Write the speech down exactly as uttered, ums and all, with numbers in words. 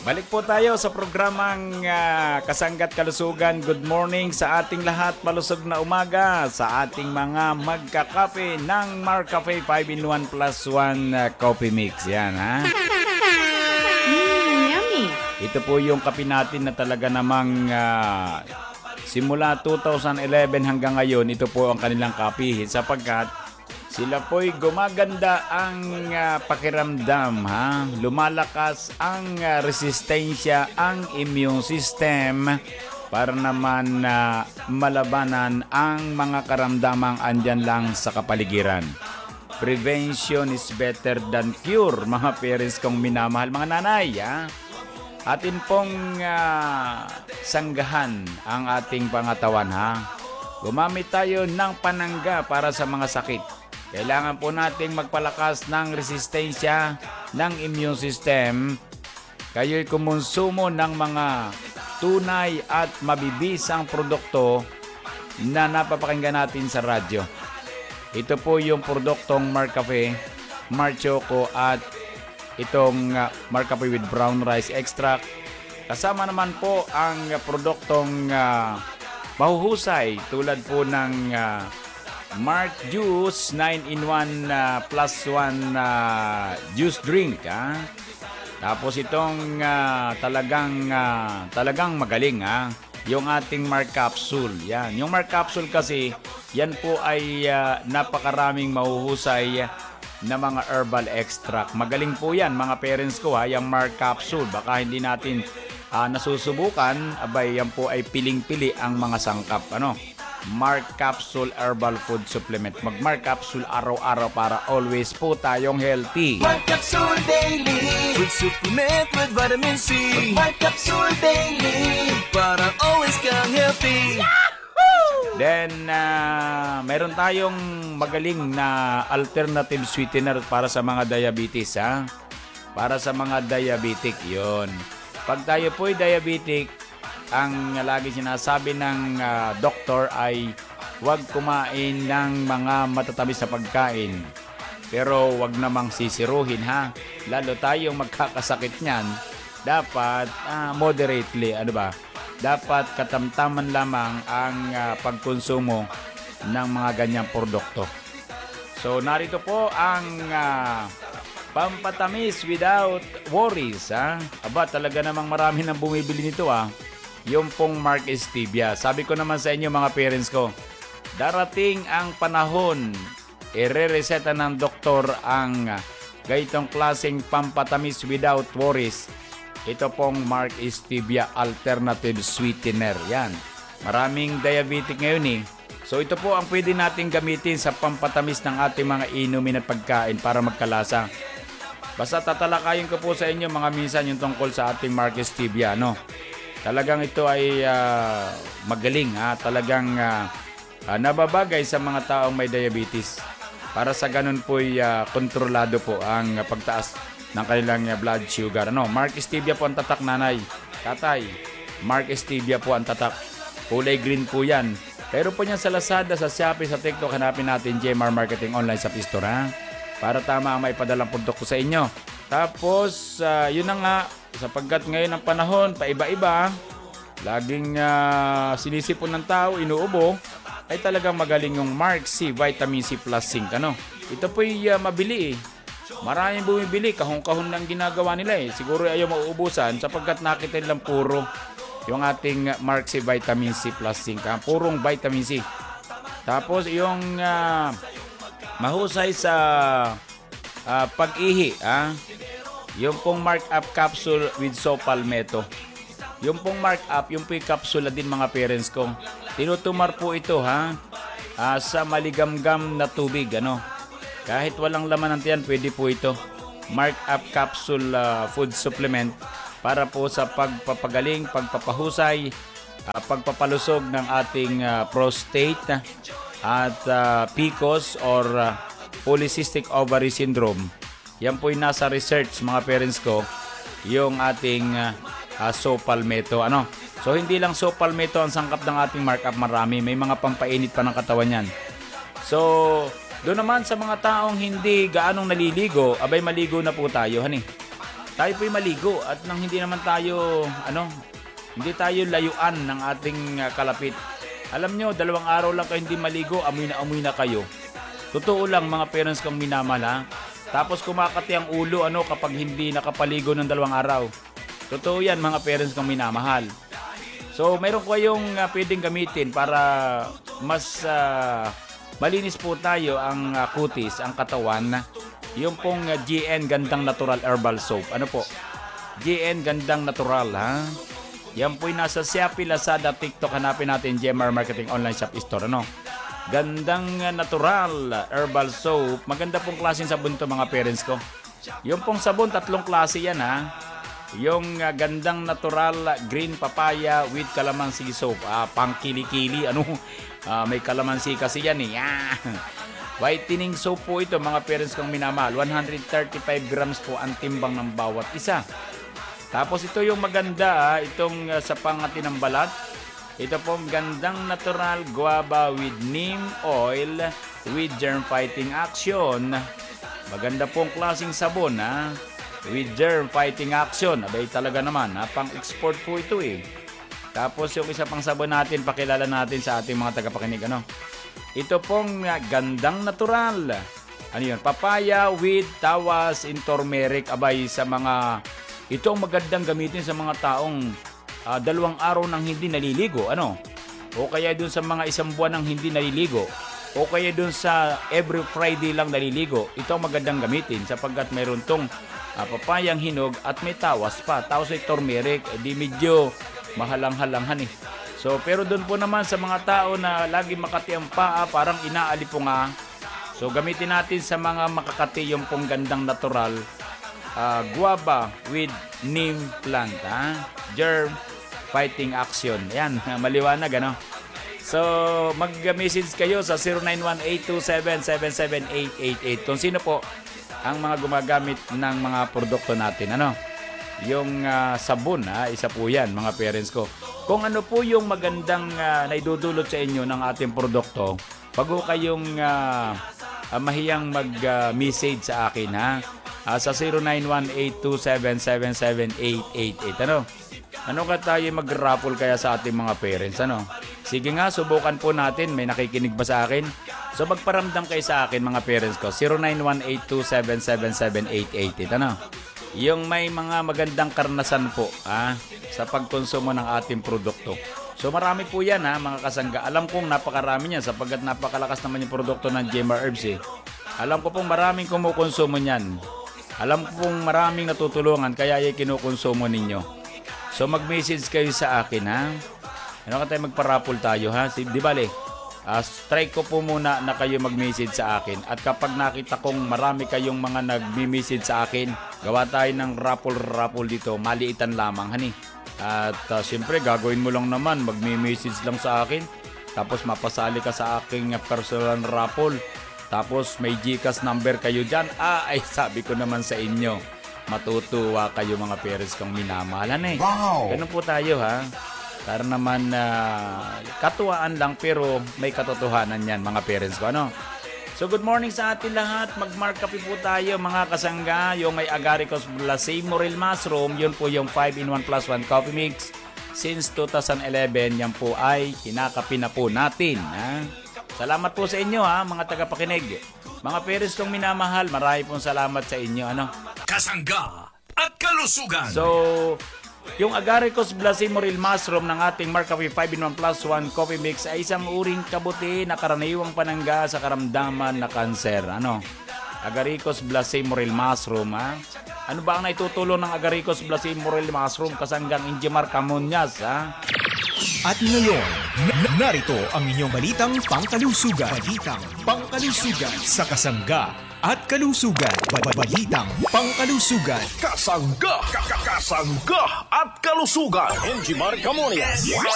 Balik po tayo sa programang ah, Kasanggat Kalusugan. Good morning sa ating lahat. Malusog na umaga sa ating mga magkakape ng Mar Cafe five in one plus one ah, coffee mix. Yan ha. Mm, yummy. Ito po yung kape natin na talaga namang ah, simula two thousand eleven hanggang ngayon, ito po ang kanilang kape sapagkat sila po'y gumaganda ang uh, pakiramdam, ha? Lumalakas ang uh, resistensya, ang immune system para naman uh, malabanan ang mga karamdamang andyan lang sa kapaligiran. Prevention is better than cure, mga parents kong minamahal, mga nanay, ha? Atin pong uh, sanggahan ang ating pangatawan, ha? Gumamit tayo ng panangga para sa mga sakit. Kailangan po nating magpalakas ng resistensya ng immune system. Kayo'y kumonsumo ng mga tunay at mabibisang produkto na napapakinggan natin sa radyo. Ito po yung produktong Mar Cafe, Mar Choco at itong uh, Mar Cafe with brown rice extract. Kasama naman po ang uh, produktong uh, mahuhusay tulad po ng uh, Mark Juice nine in one uh, plus one uh, juice drink, ha? Tapos itong uh, talagang uh, talagang magaling, ha? Yung ating Mark Capsule. Yan, yung Mark Capsule kasi yan po ay uh, napakaraming mahuhusay na mga herbal extract. Magaling po yan, mga parents ko, ha, yung Mark Capsule. Baka hindi natin uh, nasusubukan, abay yan po ay piling-pili ang mga sangkap, ano? Mark Capsule Herbal Food Supplement. Mag-Mark Capsule araw-araw para always po tayong healthy. Mark Capsule Daily Food Supplement with Vitamin C. Mark Capsule Daily para always kang healthy. Then, uh, meron tayong magaling na alternative sweetener para sa mga diabetes, ha? Para sa mga diabetic, yon. Pag tayo po'y diabetic, ang lagi sinasabi ng uh, doktor ay huwag kumain ng mga matatamis na pagkain. Pero huwag namang sisiruhin, ha. Lalo tayong magkakasakit niyan, dapat uh, moderately, ano ba? Dapat katamtaman lamang ang uh, pagkonsumo ng mga ganyang produkto. So narito po ang uh, pampatamis without worries, ha. Aba, talaga namang marami nang bumibili nito, ha. Yung pong Mark Stevia. Sabi ko naman sa inyo, mga parents ko, darating ang panahon, ire-reseta ng doktor ang gaytong klaseng pampatamis without worries. Ito pong Mark Stevia Alternative Sweetener. Yan. Maraming diabetic ngayon, eh. So ito po ang pwede natin gamitin sa pampatamis ng ating mga inumin at pagkain para magkalasa. Basta tatalakayin ko po sa inyo mga minsan yung tungkol sa ating Mark Stevia, no? Talagang ito ay uh, magaling, ha? Talagang uh, uh, nababagay sa mga taong may diabetes. Para sa ganun po ay uh, kontrolado po ang uh, pagtaas ng kanilang uh, blood sugar. Ano? Mark Stevia po ang tatak, nanay. Tatay, Mark Stevia po ang tatak. Kulay green po yan. Pero po niyan sa Lazada, sa Shopee, sa TikTok, hanapin natin J M R Marketing Online sa Play Store, ha? Para tama ang maipadalang produkto sa inyo. Tapos, uh, yun na nga, sapagkat ngayon ang panahon, paiba-iba, laging uh, sinisipon ng tao, inuubo, ay talagang magaling yung Mark C Vitamin C Plus Zinc. Ano? Ito po'y uh, mabili, eh. Maraming bumibili, kahon-kahon lang ginagawa nila, eh. Siguro ayaw mauubusan sapagkat nakita nilang puro yung ating Mark C Vitamin C Plus Zinc, ha? Purong vitamin C. Tapos yung uh, mahusay sa uh, pag-ihi, ha? Yung pong Mark Up Capsule with Saw Palmetto. Yung pong Mark Up, yung pong capsule din, mga parents ko. Tinutumar po ito, ha? Uh, sa maligamgam na tubig, ano? Kahit walang laman ng tiyan, pwede po ito. Mark Up Capsule uh, Food Supplement para po sa pagpapagaling, pagpapahusay, uh, pagpapalusog ng ating uh, prostate at uh, P C O S or uh, Polycystic Ovary Syndrome. Yan po yung nasa research, mga parents ko, yung ating uh, uh, Saw Palmetto. Ano? So, hindi lang Saw Palmetto ang sangkap ng ating Mark Up, marami. May mga pampainit pa ng katawan yan. So, doon naman sa mga taong hindi gaanong naliligo, abay maligo na po tayo, hani. tayo po'y maligo at nang hindi naman tayo, ano, hindi tayo layuan ng ating uh, kalapit. Alam nyo, dalawang araw lang kayo hindi maligo, amoy na amoy na kayo. Totoo lang mga parents kong minamahal ha. Tapos kumakati ang ulo ano kapag hindi nakapaligo ng dalawang araw. Totoo yan mga parents kong minamahal. So mayroon kayong uh, pwedeng gamitin para mas uh, malinis po tayo ang uh, kutis, ang katawan. Yung pong uh, G N Gandang Natural Herbal Soap. Ano po? G N Gandang Natural ha. Yan po'y nasa Shopee, Lazada, TikTok. Hanapin natin G M R Marketing Online Shop Store. Ano? Gandang Natural Herbal Soap. Maganda pong klaseng sabon to mga parents ko. Yung pong sabon, tatlong klase yan ha. Yung uh, Gandang Natural Green Papaya with Calamansi Soap. Ah, pang kili-kili. Ano? Ah, may calamansi kasi yan eh. Ah. Whitening soap po ito mga parents kong minamahal. one hundred thirty-five grams po ang timbang ng bawat isa. Tapos ito yung maganda, itong uh, sa pangatin ng balat. Ito po Gandang Natural Guava with neem oil with germ fighting action. Maganda pong klaseng sabon ha. With germ fighting action. Abay talaga naman ha. Pang-export po ito eh. Tapos yung isa pang sabon natin, pakilala natin sa ating mga tagapakinig. Ano? Ito pong uh, Gandang Natural. Ano yun? Papaya with tawas in turmeric. Abay sa mga... Ito ang magandang gamitin sa mga taong uh, dalawang araw nang hindi naliligo. Ano? O kaya dun sa mga isang buwan nang hindi naliligo. O kaya dun sa every Friday lang naliligo. Ito ang magandang gamitin sapagkat mayroon tong uh, papayang hinog at may tawas pa. Tawas ay turmeric. Eh, di medyo mahalang-halanghan eh. So, pero dun po naman sa mga tao na lagi makati ang paa, parang inaali po nga. So, gamitin natin sa mga makakati yung pong Gandang Natural Uh, guava with neem plant, ha? Germ fighting action. Yan, maliwanag, ano? So, mag-message kayo sa zero nine one eight two seven seven seven eight eight eight kung sino po ang mga gumagamit ng mga produkto natin, ano? Yung uh, sabon, ha? Isa po yan, mga parents ko. Kung ano po yung magandang uh, naidudulot sa inyo ng ating produkto, pag ho kayong uh, uh, mahiyang mag-message uh, sa akin, ha? Uh, sa zero nine one eight two seven seven seven eight eight eight. Ano? Ano ka tayo mag-raffle kaya sa ating mga parents? Ano? Sige nga, subukan po natin. May nakikinig ba sa akin? So magparamdam kayo sa akin mga parents ko. zero nine one eight two seven seven seven eight eight eight. Ano? Yung may mga magandang karanasan po ah, sa pagkonsumo ng ating produkto. So marami po yan ha, mga kasangga. Alam kong napakarami niyan sapagkat napakalakas naman yung produkto ng G M R Herbs eh. Alam ko pong maraming kumukonsumo niyan. Alam ko pong maraming natutulungan kaya ay kinukonsumo ninyo. So mag-message kayo sa akin ha. Ano ka tayo magparapol tayo ha? Di bale, uh, strike ko po muna na kayo mag-message sa akin. At kapag nakita kong marami kayong mga nag-message sa akin, gawa tayo ng raffle-raffle dito. Maliitan lamang hani. At uh, siyempre gagawin mo lang naman, mag-message lang sa akin. Tapos mapasali ka sa aking personal raffle. Tapos may Gcash number kayo dyan. Ah, ay sabi ko naman sa inyo. Matutuwa kayo mga parents kong minamahalan eh. Wow! Ganun po tayo ha. Para naman uh, katuwaan lang pero may katotohanan yan mga parents ko. Ano? So good morning sa atin lahat. Mag-mark kape po tayo mga kasangga. Yung may Agaricus Blase Morel Mushroom. Yun po yung five in one plus one coffee mix. Since two thousand eleven, yan po ay kinakapi na po natin. Ha? Salamat po sa inyo ha, mga tagapakinig. Mga parents kong minamahal, marami pong salamat sa inyo. Ano? Kasangga at kalusugan. So, yung Agaricus Blase Morel Mushroom ng ating Mark Cafe five in one plus one coffee mix ay isang uring kabuti na karaniwang panangga sa karamdaman na kanser. Ano? Agaricus Blase Morel Mushroom ha? Ano ba ang naitutulong ng Agaricus Blase Morel Mushroom kasanggang Injimar Camuñas ha? At ngayon, n- narito ang inyong balitang pangkalusugan. Balitang pangkalusugan sa Kasangga at Kalusugan. Ba- Balitang pangkalusugan. Kasangga, Kasangga at Kalusugan. Enjimar Camuñas.